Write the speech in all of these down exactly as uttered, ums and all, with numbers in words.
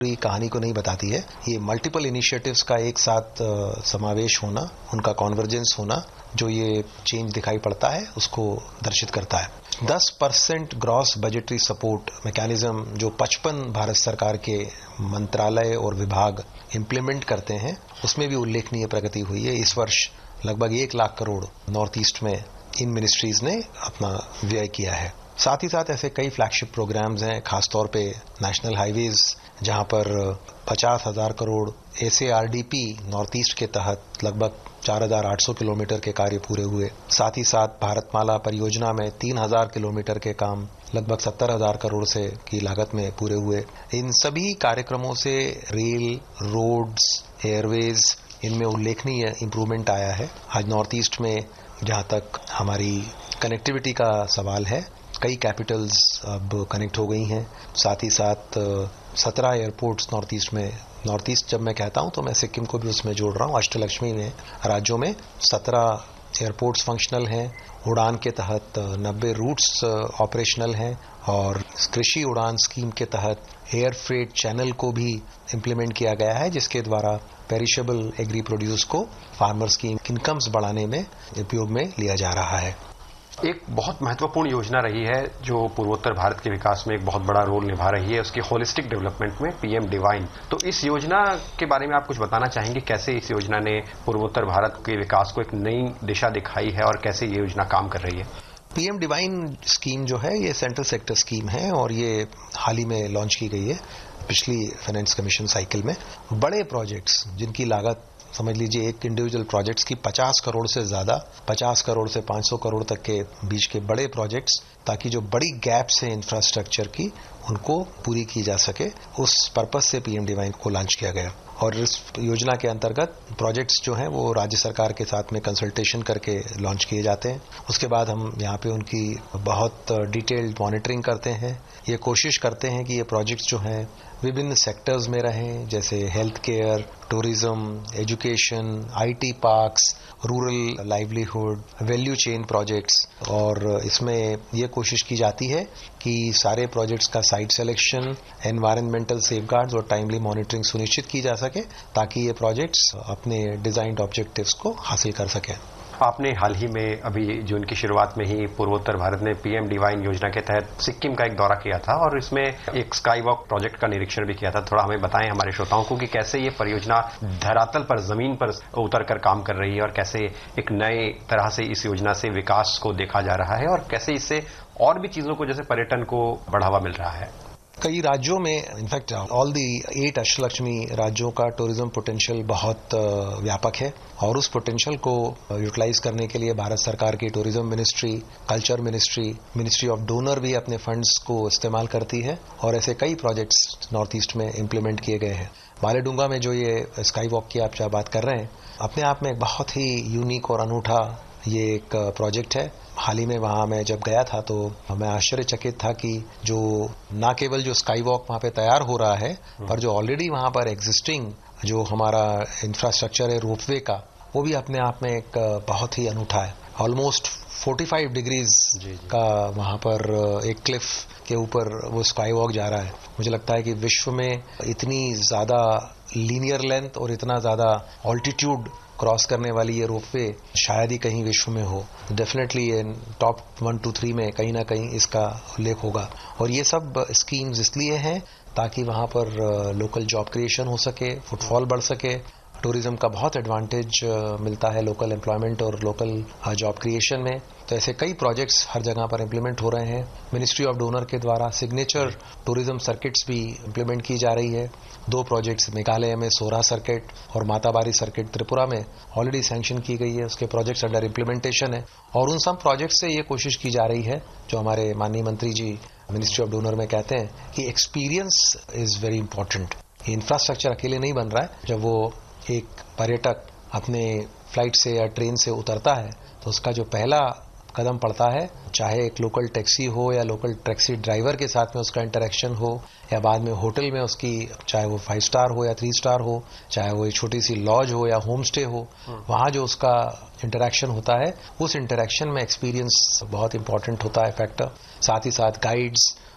पूरी कहानी को नहीं बताती है। ये मल्टीपल इनिशिएटिव्स का एक साथ समावेश होना, उनका कॉन्वर्जेंस होना, जो ये चेंज दिखाई पड़ता है उसको दर्शित करता है। दस percent gross budgetary support mechanism जो पचपन भारत सरकार के मंत्रालय और विभाग इम्प्लीमेंट करते हैं, उसमें भी उल्लेखनीय प्रगति हुई है। इस वर्ष लगभग एक लाख करोड़ नॉर्थ ईस्ट में इन मिनिस्ट्रीज ने अपना व्यय किया है। साथ ही साथ ऐसे कई फ्लैगशिप प्रोग्राम्स हैं, खासतौर पे नेशनल हाईवेज, जहां पर पचास हजार करोड़ एसएआरडीपी नॉर्थ ईस्ट के तहत लगभग चार हजार आठ सौ किलोमीटर के कार्य पूरे हुए। साथ ही साथ भारतमाला परियोजना में तीन हजार किलोमीटर के काम लगभग सत्तर हजार करोड़ से की लागत में पूरे हुए। इन सभी कार्यक्रमों से रेल, रोड्स, एयरवेज, इनमें उल्लेखनीय इंप्रूवमेंट आया है। आज नॉर्थ ईस्ट में जहां तक हमारी कनेक्टिविटी का सवाल है, कई कैपिटल्स अब कनेक्ट हो गई हैं। साथ ही साथ सत्रह एयरपोर्ट्स नॉर्थ ईस्ट में, नॉर्थ ईस्ट जब मैं कहता हूं तो मैं सिक्किम को भी उसमें जोड़ रहा हूं। अष्टलक्ष्मी में राज्यों में सत्रह एयरपोर्ट्स फंक्शनल हैं। उड़ान के तहत नब्बे रूट्स ऑपरेशनल हैं और कृषि उड़ान स्कीम के तहत एयर फ्रेट चैनल को भी इम्प्लीमेंट किया गया है, जिसके द्वारा पेरिशेबल एग्री प्रोड्यूस को फार्मर्स की इनकम्स बढ़ाने में उपयोग में लिया जा रहा है। एक बहुत महत्वपूर्ण योजना रही है जो पूर्वोत्तर भारत के विकास में एक बहुत बड़ा रोल निभा रही है, उसकी होलिस्टिक डेवलपमेंट में, पीएम डिवाइन। तो इस योजना के बारे में आप कुछ बताना चाहेंगे, कैसे इस योजना ने पूर्वोत्तर भारत के विकास को एक नई दिशा दिखाई है और कैसे ये योजना काम कर रही है? पीएम डिवाइन स्कीम जो है ये सेंट्रल सेक्टर स्कीम है और ये हाल ही में लॉन्च की गई है पिछली फाइनेंस कमीशन साइकिल में। बड़े प्रोजेक्ट्स जिनकी लागत समझ लीजिए एक इंडिविजुअल प्रोजेक्ट्स की पचास करोड़ से ज्यादा, पचास करोड़ से पाँच सौ करोड़ तक के बीच के बड़े प्रोजेक्ट्स, ताकि जो बड़ी गैप्स हैं इंफ्रास्ट्रक्चर की उनको पूरी की जा सके, उस पर्पस से पीएम डिवाइन को लॉन्च किया गया। और इस योजना के अंतर्गत प्रोजेक्ट्स जो हैं वो राज्य सरकार के साथ में कंसल्टेशन करके लॉन्च किए जाते हैं। उसके बाद हम यहाँ पे उनकी बहुत डिटेल्ड मॉनिटरिंग करते हैं। ये कोशिश करते हैं कि ये प्रोजेक्ट्स जो हैं विभिन्न सेक्टर्स में रहें, जैसे health care, tourism, education, IT parks, rural livelihood, value chain projects. और इसमें ये कोशिश की जाती है कि सारे प्रोजेक्ट्स का साइट सिलेक्शन, एनवायरमेंटल सेफगार्ड्स और टाइमली मॉनिटरिंग सुनिश्चित की जा सके, ताकि ये प्रोजेक्ट्स अपने डिजाइन्ड ऑब्जेक्टिव्स को हासिल कर सकें। आपने हाल ही में अभी जून की शुरुआत में ही पूर्वोत्तर भारत ने पीएम डिवाइन योजना के तहत सिक्किम का एक दौरा किया था और इसमें एक स्काई वॉक प्रोजेक्ट का निरीक्षण भी किया था। थोड़ा हमें बताएं हमारे श्रोताओं को कि कैसे ये परियोजना धरातल पर, जमीन पर उतर कर काम कर रही है और कैसे एक नए तरह से इस योजना से विकास को देखा जा रहा है और कैसे इससे और भी चीजों को, जैसे पर्यटन को बढ़ावा मिल रहा है। कई राज्यों में, in fact all the eight Ashtalakshmi राज्यों का टूरिज्म पोटेंशियल बहुत व्यापक है और उस पोटेंशियल को यूटिलाइज करने के लिए भारत सरकार की tourism ministry, culture ministry, ministry of donor भी अपने फंड्स को इस्तेमाल करती है और ऐसे कई प्रोजेक्ट्स नॉर्थ ईस्ट में इम्प्लीमेंट किए गए हैं। मालेडुंगा में जो ये स्काई वॉक की आप बात कर रहे हैं, अपने आप में एक बहुत ही यूनिक और अनूठा ये एक प्रोजेक्ट है। हाल ही में वहां मैं जब गया था तो मैं आश्चर्यचकित था कि जो न केवल जो स्काई वॉक वहां पे तैयार हो रहा है, पर जो ऑलरेडी वहां पर एग्जिस्टिंग जो हमारा इंफ्रास्ट्रक्चर है रोपवे का, वो भी अपने आप में एक बहुत ही अनूठा है। ऑलमोस्ट पैंतालीस डिग्रीज का वहां पर एक क्लिफ के ऊपर वो स्काई वॉक जा रहा है। मुझे लगता है कि विश्व में इतनी ज्यादा लीनियर लेंथ और इतना ज्यादा ऑल्टीट्यूड क्रॉस करने वाली ये रोपवे शायद ही कहीं विश्व में हो। डेफिनेटली ये टॉप वन टू थ्री में कहीं ना कहीं इसका उल्लेख होगा। और ये सब स्कीम्स इसलिए हैं ताकि वहां पर लोकल जॉब क्रिएशन हो सके, फुटफॉल बढ़ सके, टूरिज्म का बहुत एडवांटेज मिलता है लोकल एम्प्लॉयमेंट और लोकल जॉब क्रिएशन में। तो ऐसे कई प्रोजेक्ट्स हर जगह पर इम्प्लीमेंट हो रहे हैं। मिनिस्ट्री ऑफ डोनर के द्वारा सिग्नेचर टूरिज्म सर्किट्स भी इम्प्लीमेंट की जा रही है। दो प्रोजेक्ट्स मेघालय में सोरा सर्किट और माताबारी सर्किट त्रिपुरा में ऑलरेडी सैंक्शन की गई है, उसके प्रोजेक्ट्स अंडर इम्प्लीमेंटेशन है। और उन सब प्रोजेक्ट से ये कोशिश की जा रही है, जो हमारे माननीय मंत्री जी मिनिस्ट्री ऑफ डोनर में कहते हैं कि experience is very important. Infrastructure अकेले नहीं बन रहा है। जब वो एक पर्यटक अपने फ्लाइट से या ट्रेन से उतरता है तो उसका जो पहला कदम पड़ता है, चाहे एक लोकल टैक्सी हो या लोकल टैक्सी ड्राइवर के साथ में उसका इंटरेक्शन हो, या बाद में होटल में उसकी, चाहे वो फाइव स्टार हो या थ्री स्टार हो, चाहे वो एक छोटी सी लॉज हो या होम स्टे हो, वहां जो उसका इंटरेक्शन होता है, उस इंटरेक्शन में एक्सपीरियंस बहुत इंपॉर्टेंट होता है फैक्टर। साथ ही साथ गाइड्स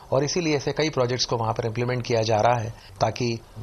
और इसीलिए ऐसे कई प्रोजेक्ट्स को वहां पर इम्प्लीमेंट किया जा रहा है ताकि